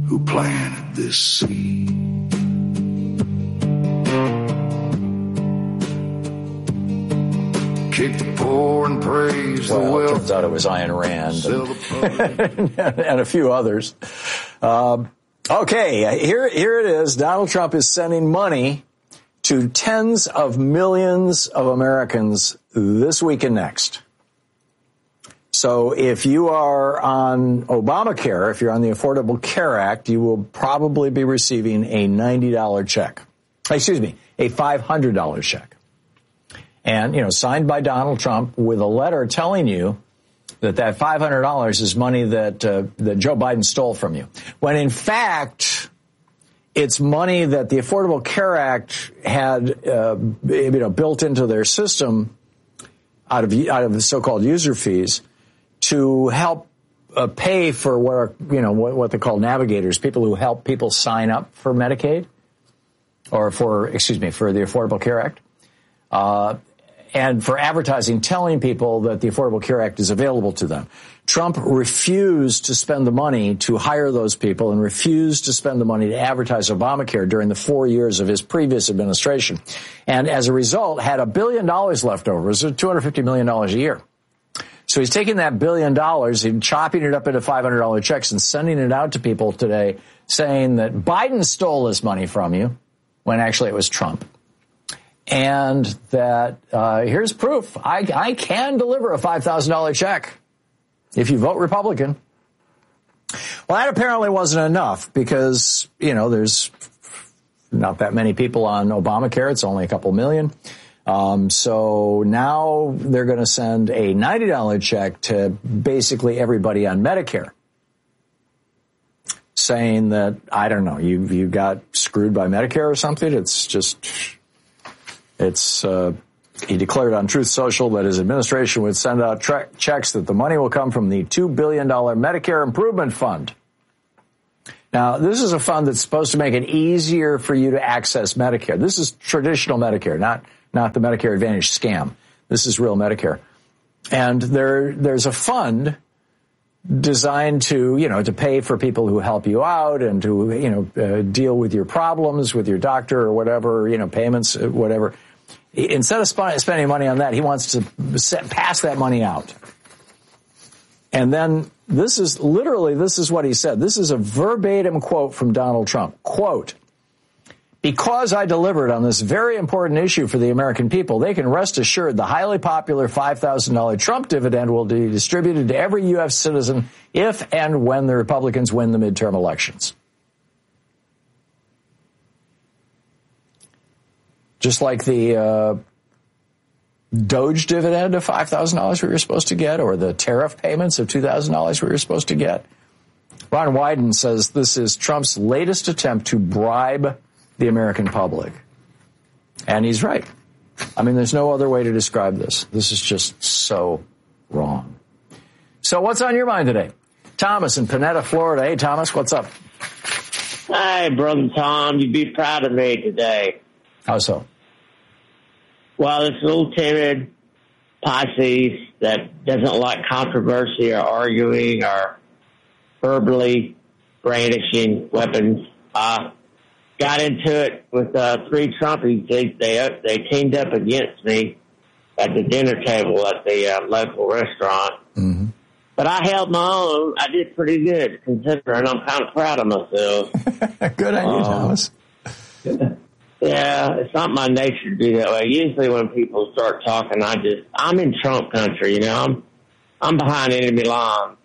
who planted this seed. Kick the poor and praise the wealthy. Turns out it was Ayn Rand and a few others. Okay, here it is. Donald Trump is sending money to tens of millions of Americans this week and next. So if you are on Obamacare, if you're on the Affordable Care Act, you will probably be receiving a $90 check. Excuse me, a $500 check. And, signed by Donald Trump with a letter telling you that $500 is money that Joe Biden stole from you. When in fact, it's money that the Affordable Care Act had, built into their system out of the so-called user fees to help pay for what they call navigators, people who help people sign up for Medicaid or for the Affordable Care Act. And for advertising, telling people that the Affordable Care Act is available to them. Trump refused to spend the money to hire those people and refused to spend the money to advertise Obamacare during the 4 years of his previous administration. And as a result, had $1 billion left over. It was $250 million a year. So he's taking that $1 billion and chopping it up into $500 checks and sending it out to people today saying that Biden stole this money from you when actually it was Trump. And that here's proof. I can deliver a $5,000 check if you vote Republican. Well, that apparently wasn't enough because, there's not that many people on Obamacare. It's only a couple million. So now they're going to send a $90 check to basically everybody on Medicare, saying that, I don't know, you got screwed by Medicare or something. He declared on Truth Social that his administration would send out checks that the money will come from the $2 billion Medicare Improvement Fund. Now, this is a fund that's supposed to make it easier for you to access Medicare. This is traditional Medicare, not the Medicare Advantage scam. This is real Medicare. And there's a fund designed to, to pay for people who help you out and to, deal with your problems with your doctor or whatever, payments, whatever. Instead of spending money on that, he wants to pass that money out. And then this is what he said. This is a verbatim quote from Donald Trump. Quote, "Because I delivered on this very important issue for the American people, they can rest assured the highly popular $5,000 Trump dividend will be distributed to every U.S. citizen if and when the Republicans win the midterm elections." Just like the Doge dividend of $5,000 we were supposed to get, or the tariff payments of $2,000 we were supposed to get. Ron Wyden says this is Trump's latest attempt to bribe the American public. And he's right. I mean, there's no other way to describe this. This is just so wrong. So what's on your mind today? Thomas in Panetta, Florida. Hey, Thomas, what's up? Hi, Brother Tom. You'd be proud of me today. How so? Well, this little timid Pisces that doesn't like controversy or arguing or verbally brandishing weapons got into it with three Trumpies. They teamed up against me at the dinner table at the local restaurant. Mm-hmm. But I held my own. I did pretty good, considering I'm kind of proud of myself. Good on you, Thomas. Yeah, it's not my nature to do that way. Usually when people start talking, I'm in Trump country, I'm behind enemy lines.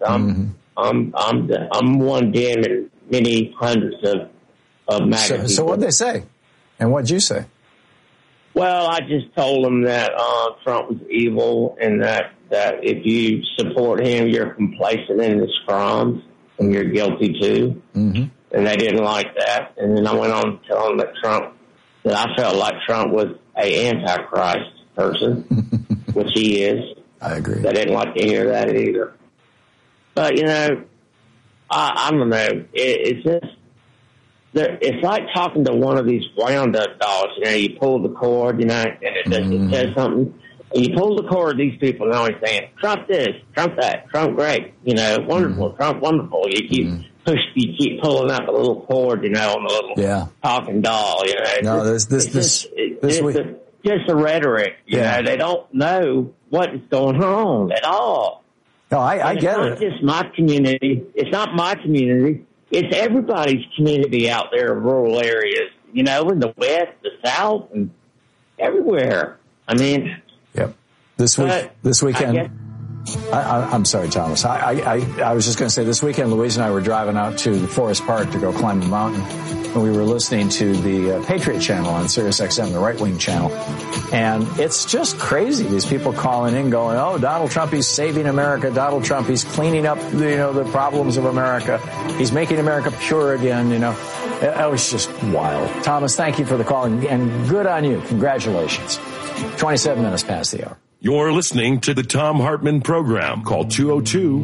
I'm one dim in many hundreds of magazines. So what'd they say? And what'd you say? Well, I just told them that Trump was evil and that if you support him, you're complacent in his crimes and you're guilty too. Mm-hmm. And they didn't like that. And then I went on to tell them that I felt like Trump was an antichrist person, which he is. I agree. They didn't like to hear that either. But, I don't know. It's just, it's like talking to one of these Roundup dogs. You pull the cord, and it says something. And you pull the cord, these people are always saying, Trump this, Trump that, Trump great, wonderful, Trump wonderful. You keep you keep pulling up a little cord, on the little talking doll, No, this week. Just the rhetoric, they don't know what is going on at all. No, I get it. It's not just my community. It's not my community. It's everybody's community out there in rural areas, in the West, the South, and everywhere. I mean. Yep. This weekend. I'm sorry, Thomas. I was just going to say this weekend, Louise and I were driving out to Forest Park to go climb the mountain, and we were listening to the Patriot Channel on Sirius XM, the right-wing channel. And it's just crazy. These people calling in going, oh, Donald Trump, he's saving America. Donald Trump, he's cleaning up, the problems of America. He's making America pure again, It was just wild. Thomas, thank you for the call, and good on you. Congratulations. 27 minutes past the hour. You're listening to the Thom Hartmann Program. Call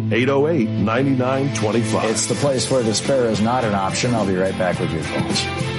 202-808-9925. It's the place where despair is not an option. I'll be right back with your calls.